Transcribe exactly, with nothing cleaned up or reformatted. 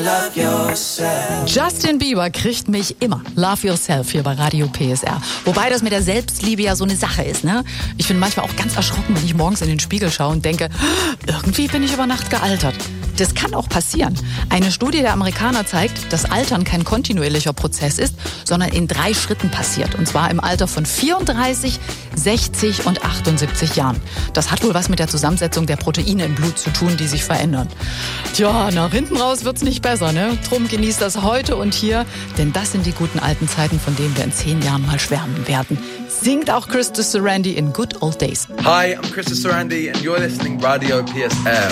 Justin Bieber kriegt mich immer. Love Yourself hier bei Radio P S R. Wobei das mit der Selbstliebe ja so eine Sache ist, ne? Ich bin manchmal auch ganz erschrocken, wenn ich morgens in den Spiegel schaue und denke, irgendwie bin ich über Nacht gealtert. Das kann auch passieren. Eine Studie der Amerikaner zeigt, dass Altern kein kontinuierlicher Prozess ist, sondern in drei Schritten passiert. Und zwar im Alter von vierunddreißig, sechzig und achtundsiebzig Jahren. Das hat wohl was mit der Zusammensetzung der Proteine im Blut zu tun, die sich verändern. Tja, nach hinten raus wird's nicht besser, ne? Drum genießt das heute und hier, denn das sind die guten alten Zeiten, von denen wir in zehn Jahren mal schwärmen werden. Singt auch Krista Sarandon in Good Old Days. Hi, I'm Krista Sarandon and you're listening Radio P S R.